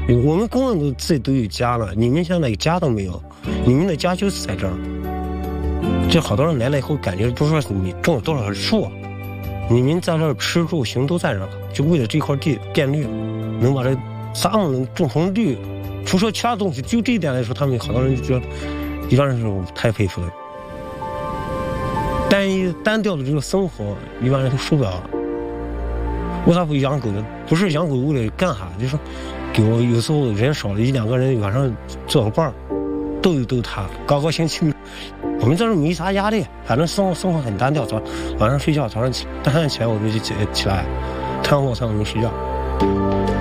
我们工人都自己都有家了，你们现在家都没有，你们的家就是在这儿。这好多人来了以后，感觉不是说你种了多少树，你们在这儿吃住行都在这儿，就为了这块地变绿，能把这沙漠能种成绿。除说其他东西，就这一点来说，他们好多人就觉得，一般人是我太佩服了。单调的这个生活，一般人都受不了。为啥不养狗呢？不是养狗为了干啥，就是说，给我有时候人少了一两个人，晚上做个伴儿，逗一逗他，高高兴兴。我们这儿没啥压力，反正生活很单调。晚上睡觉，早上起来我就起来，太阳落山我就睡觉。